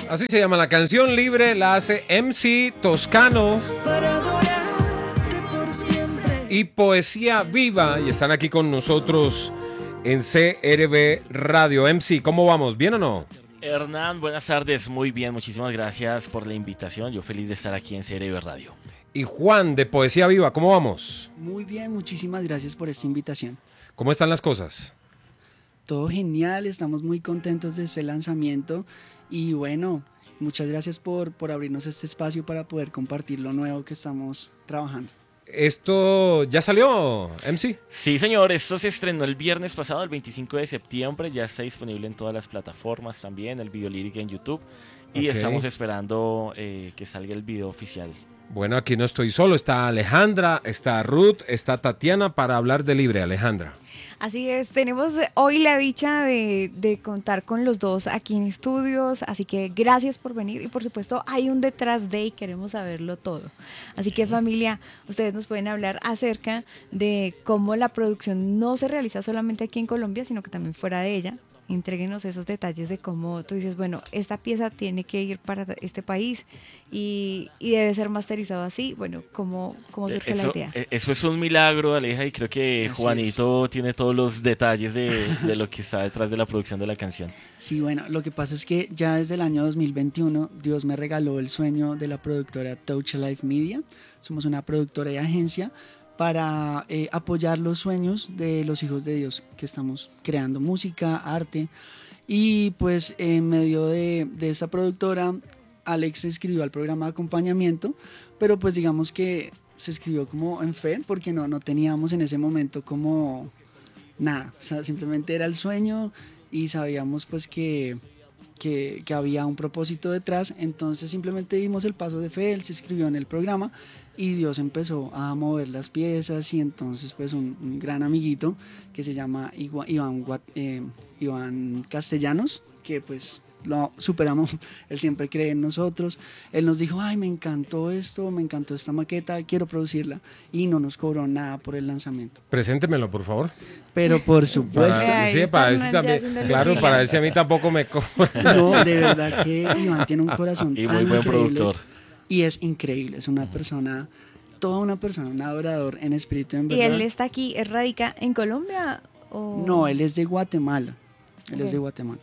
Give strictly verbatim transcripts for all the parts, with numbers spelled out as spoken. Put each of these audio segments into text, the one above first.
Así se llama la canción Libre, la hace M C Toscano y Poesía Viva, y están aquí con nosotros en C R B Radio. M C, ¿cómo vamos? ¿Bien o no? Hernán, buenas tardes, muy bien, muchísimas gracias por la invitación, yo feliz de estar aquí en C R B Radio. Y Juan, de Poesía Viva, ¿cómo vamos? Muy bien, muchísimas gracias por esta invitación. ¿Cómo están las cosas? Todo genial, estamos muy contentos de este lanzamiento y bueno, muchas gracias por, por abrirnos este espacio para poder compartir lo nuevo que estamos trabajando. ¿Esto ya salió, M C? Sí, señor, esto se estrenó el viernes pasado, el veinticinco de septiembre, ya está disponible en todas las plataformas también, el video lírico en YouTube, y Okay. estamos esperando eh, que salga el video oficial. Bueno, aquí no estoy solo, está Alejandra, está Ruth, está Tatiana para hablar de Libre. Alejandra. Así es, tenemos hoy la dicha de, de contar con los dos aquí en estudios, así que gracias por venir y por supuesto hay un detrás de y queremos saberlo todo. Así que familia, ustedes nos pueden hablar acerca de cómo la producción no se realiza solamente aquí en Colombia, sino que también fuera de ella. Entréguenos esos detalles de cómo tú dices, bueno, esta pieza tiene que ir para este país y, y debe ser masterizado así. Bueno, ¿cómo, cómo surge Eso, la idea? eso es un milagro, Aleja, y creo que Así Juanito es. Tiene todos los detalles de, de lo que está detrás de la producción de la canción. Sí, bueno, lo que pasa es que ya desde el año dos mil veintiuno Dios me regaló el sueño de la productora Touch Life Media. Somos una productora y agencia para eh, apoyar los sueños de los hijos de Dios, que estamos creando música, arte, y pues en medio de, de esta productora, Alex se escribió al programa de acompañamiento, pero pues digamos que se escribió como en fe, porque no, no teníamos en ese momento como nada, o sea, simplemente era el sueño y sabíamos pues que, que, que había un propósito detrás, entonces simplemente dimos el paso de fe, él se escribió en el programa, y Dios empezó a mover las piezas y entonces pues un, un gran amiguito que se llama Iván, eh, Iván Castellanos, que pues lo superamos, él siempre cree en nosotros, él nos dijo, ay, me encantó esto, me encantó esta maqueta, quiero producirla, y no nos cobró nada por el lanzamiento. Preséntemelo, por favor. Pero por supuesto. Para, sí, para ver si también, claro, para ver si a mí tampoco me cobra. No, de verdad que Iván tiene un corazón y tan muy buen increíble. productor. Y es increíble, es una persona, toda una persona, un adorador en espíritu, en verdad. ¿Y él está aquí, él radica en Colombia? O... No, él es de Guatemala. Él Okay. es de Guatemala.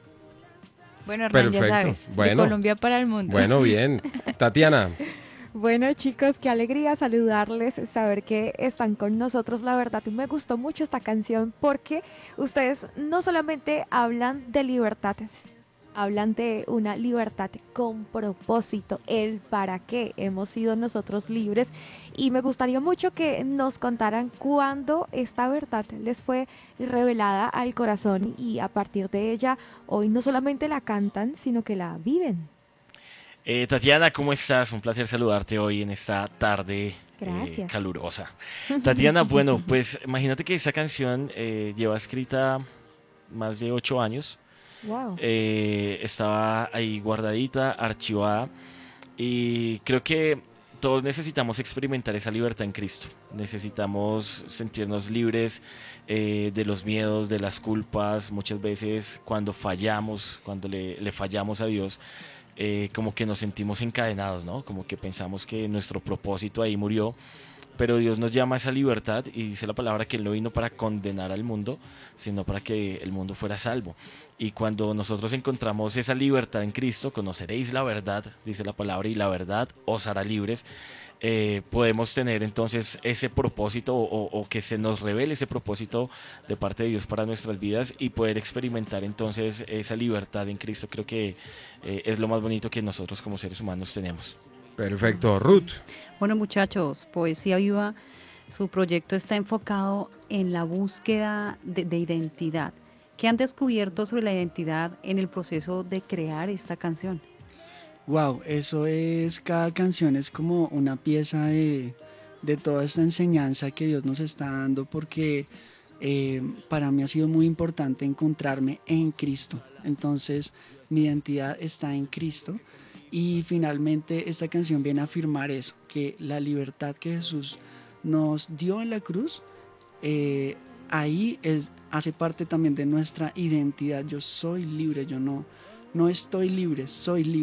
Bueno, Hernán, Perfecto. ya sabes, Bueno. de Colombia para el mundo. Bueno, bien. Tatiana. Bueno, chicos, qué alegría saludarles, saber que están con nosotros. La verdad, me gustó mucho esta canción porque ustedes no solamente hablan de libertades, hablan de una libertad con propósito, el para qué hemos sido nosotros libres, y me gustaría mucho que nos contaran cuándo esta verdad les fue revelada al corazón y a partir de ella hoy no solamente la cantan, sino que la viven. Eh, Tatiana, ¿cómo estás? Un placer saludarte hoy en esta tarde Gracias. eh, calurosa. Tatiana, bueno, pues imagínate que esa canción eh, lleva escrita más de ocho años. Wow. Eh, estaba ahí guardadita, archivada, y creo que todos necesitamos experimentar esa libertad en Cristo. Necesitamos sentirnos libres eh, de los miedos, de las culpas. Muchas veces cuando fallamos, cuando le, le fallamos a Dios, eh, como que nos sentimos encadenados, ¿no? Como que pensamos que nuestro propósito ahí murió. Pero Dios nos llama a esa libertad y dice la palabra que Él no vino para condenar al mundo, sino para que el mundo fuera salvo. Y cuando nosotros encontramos esa libertad en Cristo, conoceréis la verdad, dice la palabra, y la verdad os hará libres. Eh, podemos tener entonces ese propósito o, o que se nos revele ese propósito de parte de Dios para nuestras vidas y poder experimentar entonces esa libertad en Cristo. Creo que eh, es lo más bonito que nosotros como seres humanos tenemos. Perfecto. Ruth. Bueno, muchachos, Poesía Viva, su proyecto está enfocado en la búsqueda de, de identidad. ¿Qué han descubierto sobre la identidad en el proceso de crear esta canción? Wow, eso es, cada canción es como una pieza de, de toda esta enseñanza que Dios nos está dando, porque eh, para mí ha sido muy importante encontrarme en Cristo. Entonces, mi identidad está en Cristo. Y finalmente esta canción viene a afirmar eso, que la libertad que Jesús nos dio en la cruz, eh, ahí es, hace parte también de nuestra identidad. Yo soy libre, yo no, no estoy libre, soy libre.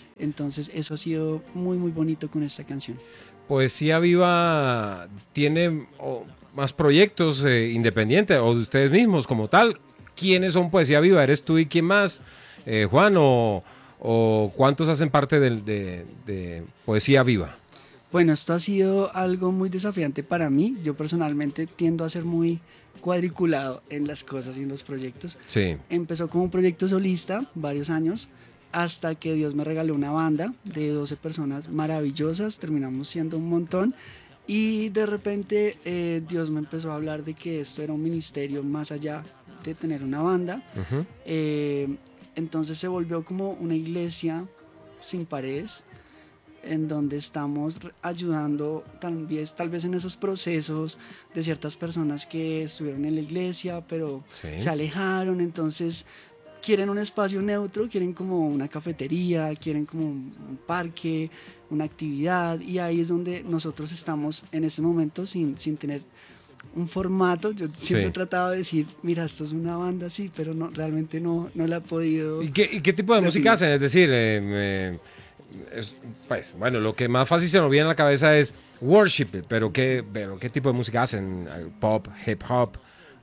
Entonces eso ha sido muy muy bonito con esta canción. Poesía Viva tiene oh, más proyectos eh, independientes o de ustedes mismos como tal. ¿Quiénes son Poesía Viva? ¿Eres tú y quién más? Eh, Juan, o, o ¿cuántos hacen parte de, de, de Poesía Viva? Bueno, esto ha sido algo muy desafiante para mí. Yo personalmente tiendo a ser muy cuadriculado en las cosas y en los proyectos. Sí. Empezó como un proyecto solista, varios años, hasta que Dios me regaló una banda de doce personas maravillosas, terminamos siendo un montón, y de repente eh, Dios me empezó a hablar de que esto era un ministerio más allá de tener una banda. Uh-huh. Eh, entonces se volvió como una iglesia sin paredes, en donde estamos ayudando tal vez, tal vez en esos procesos de ciertas personas que estuvieron en la iglesia, pero sí. se alejaron, entonces quieren un espacio neutro, quieren como una cafetería, quieren como un parque, una actividad, y ahí es donde nosotros estamos en este momento sin, sin tener un formato. Yo siempre sí. he tratado de decir, mira, esto es una banda, sí, pero no, realmente no, no la he podido... ¿Y qué, y qué tipo de definir. música hacen? Es decir, eh, eh, es, pues, bueno, lo que más fácil se nos viene a la cabeza es worship, pero ¿qué, pero ¿qué tipo de música hacen? Pop, hip hop,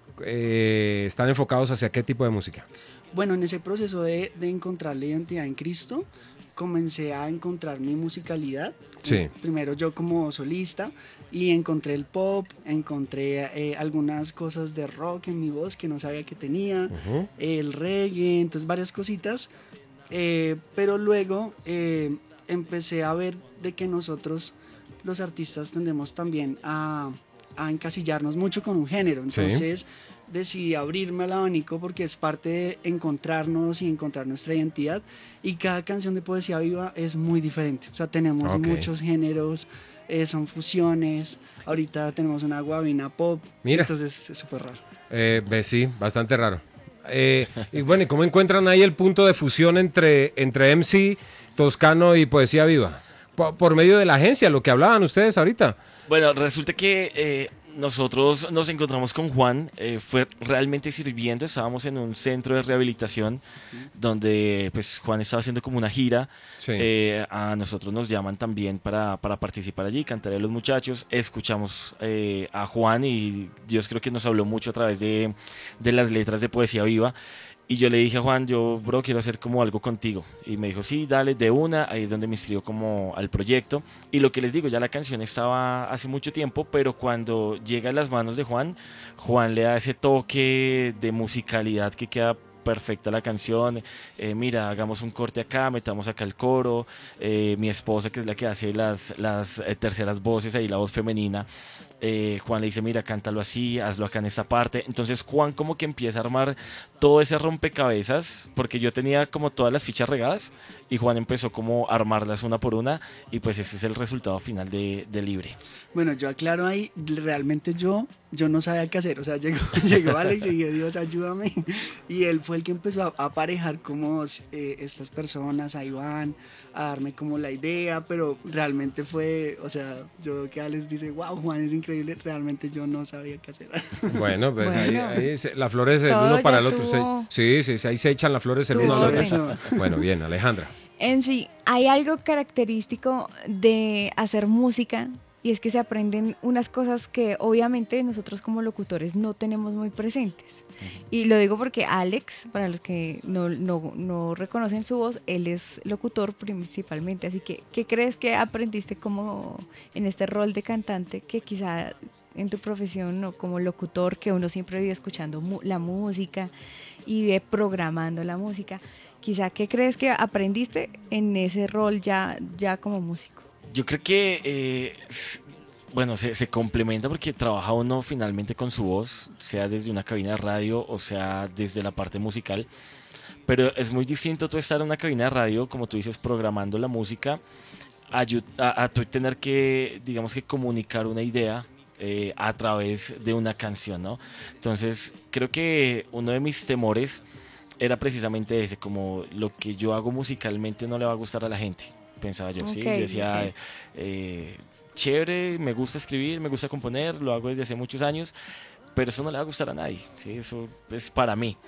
eh, ¿están enfocados hacia qué tipo de música? Bueno, en ese proceso de, de encontrar la identidad en Cristo, comencé a encontrar mi musicalidad. Sí. Primero yo como solista, y encontré el pop, encontré eh, algunas cosas de rock en mi voz que no sabía que tenía, uh-huh. el reggae, entonces varias cositas. Eh, pero luego eh, empecé a ver de que nosotros, los artistas, tendemos también a, a encasillarnos mucho con un género. Entonces... Sí. decidí abrirme al abanico porque es parte de encontrarnos y encontrar nuestra identidad, y cada canción de Poesía Viva es muy diferente, o sea, tenemos okay. muchos géneros, eh, son fusiones, ahorita tenemos una guabina pop. Mira. Entonces es súper raro. Eh, sí, bastante raro. Eh, y bueno, ¿y cómo encuentran ahí el punto de fusión entre, entre M C, Toscano y Poesía Viva? Por, por medio de la agencia, lo que hablaban ustedes ahorita. Bueno, resulta que... Eh... Nosotros nos encontramos con Juan, eh, fue realmente sirviendo, estábamos en un centro de rehabilitación uh-huh. donde pues Juan estaba haciendo como una gira, sí. eh, a nosotros nos llaman también para, para participar allí, cantaré a los muchachos, escuchamos eh, a Juan y Dios creo que nos habló mucho a través de, de las letras de Poesía Viva. Y yo le dije a Juan, yo, bro, quiero hacer como algo contigo. Y me dijo, sí, dale, de una. Ahí es donde me inscribió como al proyecto. Y lo que les digo, ya la canción estaba hace mucho tiempo, pero cuando llega a las manos de Juan, Juan le da ese toque de musicalidad que queda perfecta la canción. Eh, mira, hagamos un corte acá, metamos acá el coro. Eh, mi esposa, que es la que hace las, las eh, terceras voces, ahí la voz femenina. Eh, Juan le dice, mira, cántalo así, hazlo acá en esta parte. Entonces Juan como que empieza a armar todo ese rompecabezas, porque yo tenía como todas las fichas regadas y Juan empezó como a armarlas una por una, y pues ese es el resultado final de, de Libre. Bueno, yo aclaro ahí, realmente yo yo no sabía qué hacer, o sea, llegó, llegó Alex y dije, Dios, ayúdame, y él fue el que empezó a, a aparejar como eh, estas personas, a Iván, a darme como la idea, pero realmente fue, o sea, yo que Alex dice, wow, Juan es increíble, realmente yo no sabía qué hacer. Bueno, pues Bueno. ahí, ahí se, las flores el Todo uno para el ya otro, tuvo- se- sí, sí, sí, ahí se echan las flores el Tuvo uno al otro. eso. Bueno, bien, Alejandra. M C, hay algo característico de hacer música, y es que se aprenden unas cosas que obviamente nosotros como locutores no tenemos muy presentes. Y lo digo porque Alex, para los que no, no, no reconocen su voz, él es locutor principalmente. Así que, ¿qué crees que aprendiste como en este rol de cantante, que quizá en tu profesión o como locutor, que uno siempre vive escuchando mu- la música y vive programando la música? Quizá, ¿qué crees que aprendiste en ese rol ya, ya como músico? Yo creo que, eh, s- bueno, se, se complementa porque trabaja uno finalmente con su voz, sea desde una cabina de radio o sea desde la parte musical. Pero es muy distinto tú estar en una cabina de radio, como tú dices, programando la música, a, ayu- a, a tú tener que, digamos que comunicar una idea eh, a través de una canción, ¿no? Entonces, creo que uno de mis temores era precisamente ese, como lo que yo hago musicalmente no le va a gustar a la gente. Pensaba yo, sí, Ok, yo decía, ok. eh, chévere, me gusta escribir, me gusta componer, lo hago desde hace muchos años, pero eso no le va a gustar a nadie, ¿sí? Eso es para mí.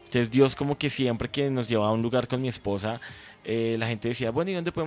Entonces Dios como que siempre que nos llevaba a un lugar con mi esposa, eh, la gente decía, bueno, ¿y dónde podemos